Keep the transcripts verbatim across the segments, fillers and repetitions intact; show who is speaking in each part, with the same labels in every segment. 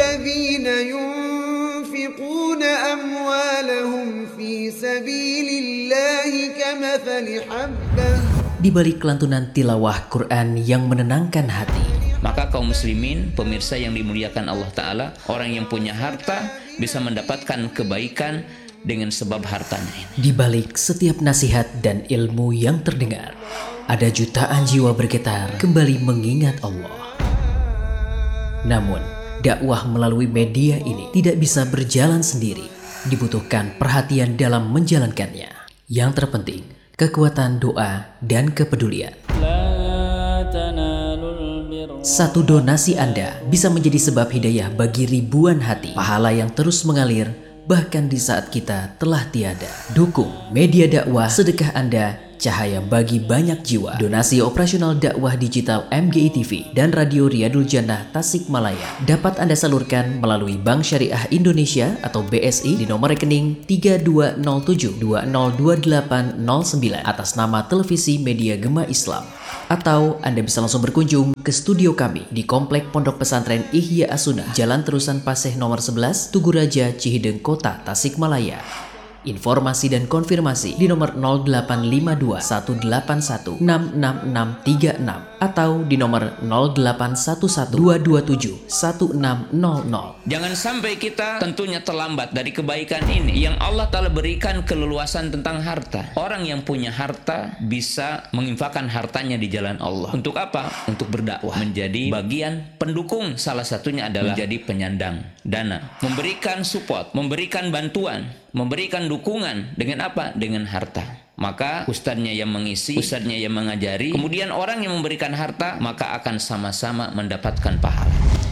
Speaker 1: الذين ينفقون أموالهم في سبيل الله كمثل حبة.
Speaker 2: Di balik lantunan tilawah Quran yang menenangkan hati,
Speaker 3: maka kaum muslimin, pemirsa yang dimuliakan Allah Ta'ala, orang yang punya harta bisa mendapatkan kebaikan dengan sebab hartanya.
Speaker 2: Di balik setiap nasihat dan ilmu yang terdengar, ada jutaan jiwa bergetar kembali mengingat Allah. Namun, dakwah melalui media ini tidak bisa berjalan sendiri. Dibutuhkan perhatian dalam menjalankannya. Yang terpenting, kekuatan doa dan kepedulian. Satu donasi Anda bisa menjadi sebab hidayah bagi ribuan hati. Pahala yang terus mengalir bahkan di saat kita telah tiada. Dukung media dakwah, sedekah Anda cahaya bagi banyak jiwa. Donasi operasional dakwah digital M G I T V dan Radio Riyadul Jannah Tasikmalaya dapat Anda salurkan melalui Bank Syariah Indonesia atau B S I di nomor rekening tiga dua nol tujuh dua nol dua delapan nol sembilan atas nama Televisi Media Gema Islam. Atau Anda bisa langsung berkunjung ke studio kami di Komplek Pondok Pesantren Ihya As-Sunnah, Jalan Terusan Paseh nomor sebelas, Tugu Raja, Cihideng Kota, Tasikmalaya. Informasi dan konfirmasi di nomor nol delapan lima dua satu delapan satu enam enam enam tiga enam atau di nomor nol delapan satu satu dua dua tujuh satu enam nol nol.
Speaker 3: Jangan sampai kita tentunya terlambat dari kebaikan ini yang Allah Ta'ala berikan keleluasan tentang harta. Orang yang punya harta bisa menginfakkan hartanya di jalan Allah. Untuk apa? Untuk berdakwah, menjadi bagian pendukung. Salah satunya adalah menjadi penyandang dana, memberikan support, memberikan bantuan, memberikan dukungan dengan apa? Dengan harta. Maka ustadznya yang mengisi, ustadznya yang mengajari, kemudian orang yang memberikan harta, maka akan sama-sama mendapatkan pahala.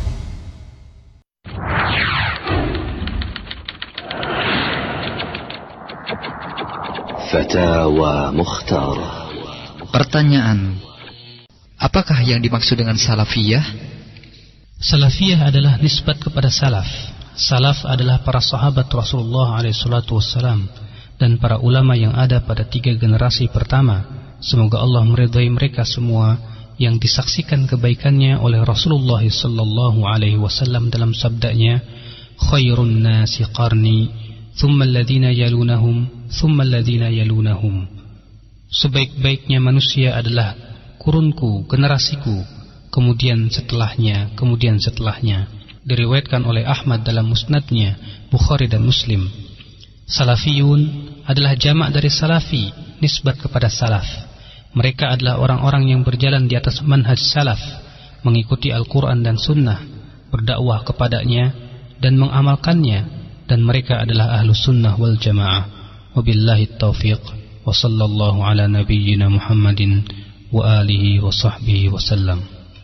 Speaker 4: Fatawa Mukhtar.
Speaker 5: Pertanyaan: apakah yang dimaksud dengan salafiyah?
Speaker 6: Salafiyah adalah nisbat kepada salaf. Salaf adalah para sahabat Rasulullah alaihi salatu wassalam dan para ulama yang ada pada tiga generasi pertama. Semoga Allah meridai mereka semua yang disaksikan kebaikannya oleh Rasulullah sallallahu alaihi wasallam dalam sabdanya, khairun nasi qarni, thumma alladhina yalunahum, thumma alladhina yalunahum. Sebaik-baiknya manusia adalah kurunku, generasiku, kemudian setelahnya, kemudian setelahnya. Diriwayatkan oleh Ahmad dalam musnadnya, Bukhari dan Muslim. Salafiyun adalah jamak dari salafi, nisbat kepada salaf. Mereka adalah orang-orang yang berjalan di atas manhaj salaf, mengikuti Al-Quran dan Sunnah, berdakwah kepadanya dan mengamalkannya, dan mereka adalah ahlu sunnah wal jamaah. Wabillahi taufiq, wa sallallahu ala nabiyyina Muhammadin wa alihi wa sahbihi wa sallam.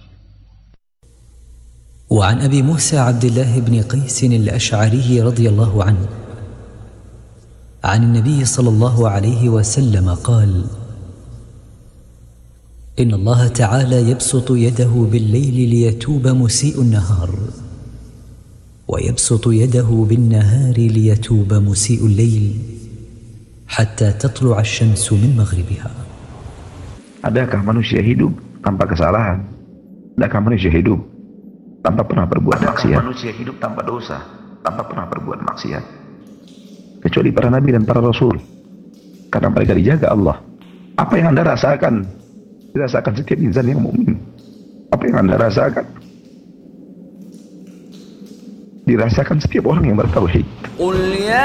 Speaker 7: وعن أبي موسى عبد الله بن قيس الأشعري رضي الله عنه عن النبي صلى الله عليه وسلم قال: إن الله تعالى يبسط يده بالليل ليتوب مسيء النهار ويبسط يده بالنهار ليتوب مسيء الليل حتى تطلع الشمس من مغربها.
Speaker 8: Adakah manusia hidup tanpa kesalahan? Adakah manusia hidup tanpa pernah berbuat maksiat? Manusia hidup tanpa dosa, tanpa pernah berbuat maksiat, kecuali para nabi dan para rasul, karena mereka dijaga Allah. Apa yang Anda rasakan dirasakan setiap insan yang mukmin. Apa yang Anda rasakan dirasakan setiap orang yang bertauhid.